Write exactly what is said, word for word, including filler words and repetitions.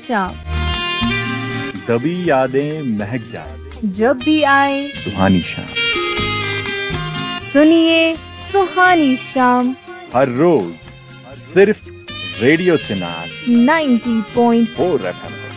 शाम, दबी यादें महक जाए जब भी आए सुहानी शाम। सुनिए सुहानी शाम, हर रोज सिर्फ रेडियो चिनार नब्बे पॉइंट फोर एफ एम।